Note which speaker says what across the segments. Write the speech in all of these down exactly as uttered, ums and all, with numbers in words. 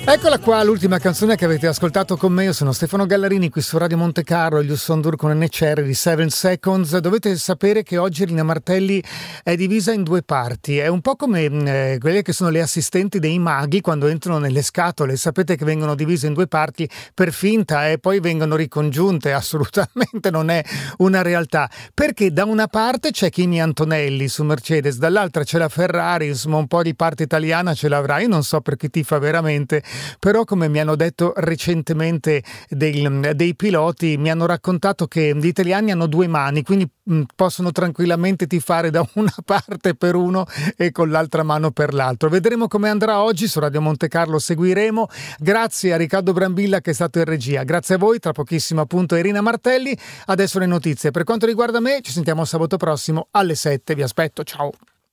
Speaker 1: Eccola qua, l'ultima canzone che avete ascoltato con me. Io sono Stefano Gallarini, qui su Radio Monte Carlo, gli Sondur con N C R di Seven Seconds. Dovete sapere che oggi Rina Martelli è divisa in due parti. È un po' come eh, quelle che sono le assistenti dei maghi quando entrano nelle scatole. Sapete che vengono divise in due parti per finta e poi vengono ricongiunte. Assolutamente non è una realtà. Perché da una parte c'è Kimi Antonelli su Mercedes, dall'altra c'è la Ferrari, insomma un po' di parte italiana ce l'avrà. Io non so per chi tifa veramente, però come mi hanno detto recentemente dei, dei piloti, mi hanno raccontato che gli italiani hanno due mani, quindi mh, possono tranquillamente tifare da una parte per uno e con l'altra mano per l'altro. Vedremo come andrà oggi su Radio Monte Carlo, seguiremo. Grazie a Riccardo Brambilla che è stato in regia, grazie a voi, tra pochissimo appunto Rina Martelli. Adesso le notizie. Per quanto riguarda me, ci sentiamo sabato prossimo alle sette, vi aspetto, ciao.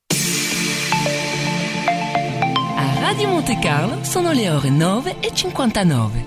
Speaker 2: Radio Monte Carlo sono le ore nove e cinquantanove.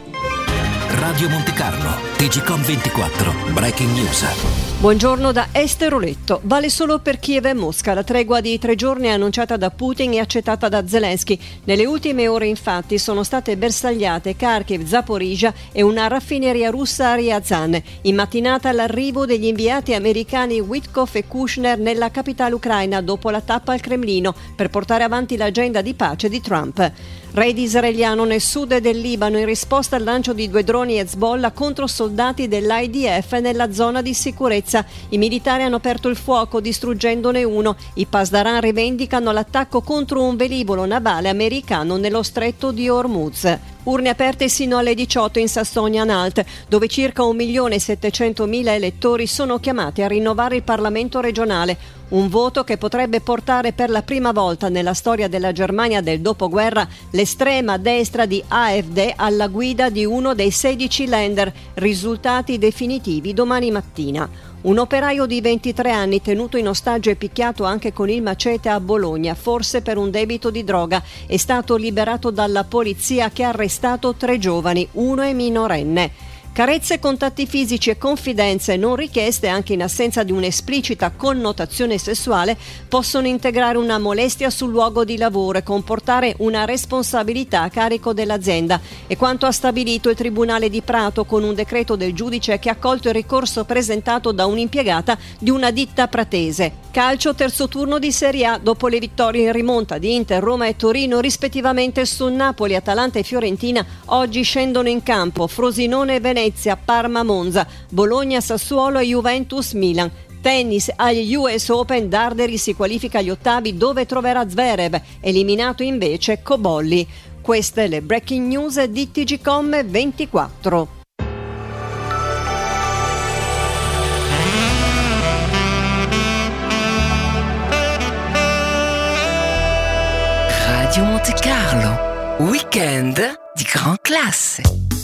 Speaker 3: Radio Monte Carlo, T G Com ventiquattro, Breaking News.
Speaker 4: Buongiorno da Esther Oletto. Vale solo per Kiev e Mosca. La tregua di tre giorni annunciata da Putin e accettata da Zelensky. Nelle ultime ore infatti sono state bersagliate Kharkiv, Zaporizhia e una raffineria russa a Ryazan. In mattinata l'arrivo degli inviati americani Witkoff e Kushner nella capitale ucraina dopo la tappa al Cremlino per portare avanti l'agenda di pace di Trump. Raid israeliano nel sud del Libano in risposta al lancio di due droni Hezbollah contro soldati dell'I D F nella zona di sicurezza. I militari hanno aperto il fuoco distruggendone uno. I Pasdaran rivendicano l'attacco contro un velivolo navale americano nello stretto di Hormuz. Urne aperte sino alle diciotto in Sassonia-Anhalt, dove circa un milione e settecentomila elettori sono chiamati a rinnovare il Parlamento regionale. Un voto che potrebbe portare per la prima volta nella storia della Germania del dopoguerra l'estrema destra di A F D alla guida di uno dei sedici Länder. Risultati definitivi domani mattina. Un operaio di ventitré anni tenuto in ostaggio e picchiato anche con il macete a Bologna, forse per un debito di droga, è stato liberato dalla polizia che ha arrestato tre giovani, uno è minorenne. Carezze, contatti fisici e confidenze non richieste anche in assenza di un'esplicita connotazione sessuale possono integrare una molestia sul luogo di lavoro e comportare una responsabilità a carico dell'azienda. È quanto ha stabilito il Tribunale di Prato con un decreto del giudice che ha accolto il ricorso presentato da un'impiegata di una ditta pratese. Calcio, terzo turno di Serie A dopo le vittorie in rimonta di Inter, Roma e Torino rispettivamente su Napoli, Atalanta e Fiorentina. Oggi scendono in campo Frosinone e Venezia, Parma, Monza, Bologna, Sassuolo e Juventus, Milan. Tennis, agli U S Open Darderi si qualifica agli ottavi dove troverà Zverev, eliminato invece Cobolli. Queste le breaking news di T G Com ventiquattro.
Speaker 2: Radio Monte Carlo, weekend di gran classe.